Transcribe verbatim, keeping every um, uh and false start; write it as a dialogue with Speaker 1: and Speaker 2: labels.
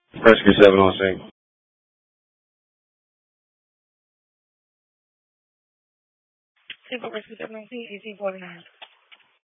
Speaker 1: Rescue seven on scene.
Speaker 2: Simple Rescue seven on scene, eighteen forty-nine.